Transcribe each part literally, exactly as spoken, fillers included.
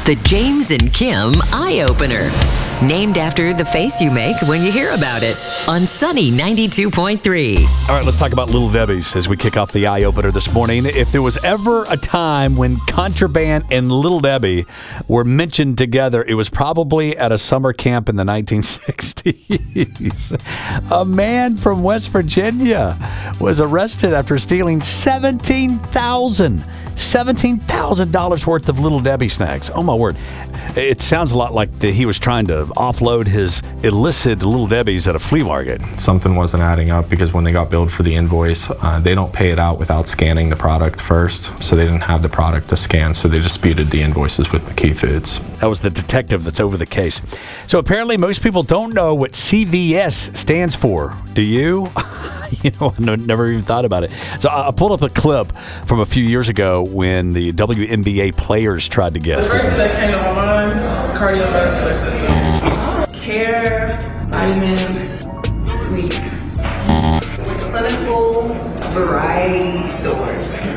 The James and Kim Eye Opener. Named after the face you make when you hear about it. On Sunny ninety-two point three. All right, let's talk about Little Debbie's as we kick off the Eye Opener this morning. If there was ever a time when Contraband and Little Debbie were mentioned together, it was probably at a summer camp in the nineteen sixties. A man from West Virginia was arrested after stealing seventeen thousand dollars. seventeen thousand dollars worth of Little Debbie snacks. Oh, my word. It sounds a lot like the, he was trying to offload his illicit Little Debbie's at a flea market. Something wasn't adding up because when they got billed for the invoice, uh, they don't pay it out without scanning the product first. So they didn't have the product to scan, so they disputed the invoices with McKee Foods. That was the detective that's over the case. So apparently most people don't know what C V S stands for. Do you? You know, I never even thought about it. So I pulled up a clip from a few years ago when the W N B A players tried to guess. The first thing that came to my mind, cardiovascular system. Care, vitamins, sweets. Clinical variety store.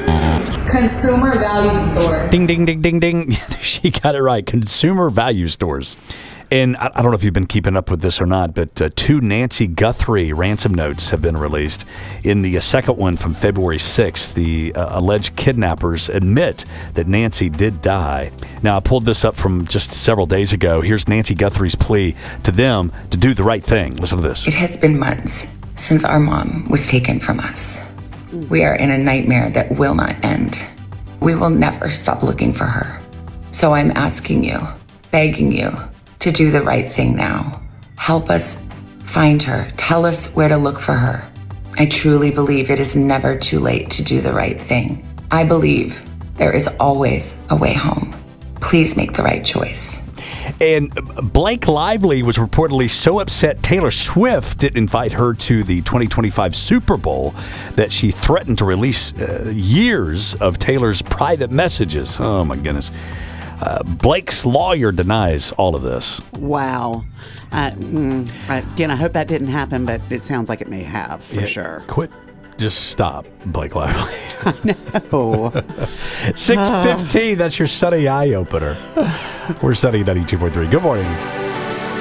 Consumer value store. Ding, ding, ding, ding, ding. She got it right. Consumer value stores. And I, I don't know if you've been keeping up with this or not, but uh, two Nancy Guthrie ransom notes have been released. In the uh, second one from February sixth, the uh, alleged kidnappers admit that Nancy did die. Now, I pulled this up from just several days ago. Here's Nancy Guthrie's plea to them to do the right thing. Listen to this. It has been months since our mom was taken from us. We are in a nightmare that will not end. We will never stop looking for her. So I'm asking you, begging you, to do the right thing now. Help us find her. Tell us where to look for her. I truly believe it is never too late to do the right thing. I believe there is always a way home. Please make the right choice. And Blake Lively was reportedly so upset Taylor Swift didn't invite her to the twenty twenty-five Super Bowl that she threatened to release uh, years of Taylor's private messages. Oh, my goodness. Uh, Blake's lawyer denies all of this. Wow. Uh, mm, again, I hope that didn't happen, but it sounds like it may have, for yeah, sure. Quit. Just stop, Blake Lively. I know. six fifteen, that's your Sunny Eye Opener. We're Sunny ninety-two point three. Good morning.